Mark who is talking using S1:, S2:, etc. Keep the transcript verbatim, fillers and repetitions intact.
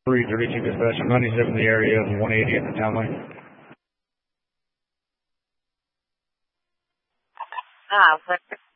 S1: three thirty-two dispatch. I'm ninety-seven in the area of one eighty at the town line.
S2: Ah,